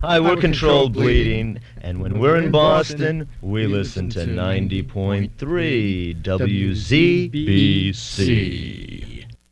Hi, we're Controlled Bleeding, and when we're in Boston, we listen to 90.3 WZBC.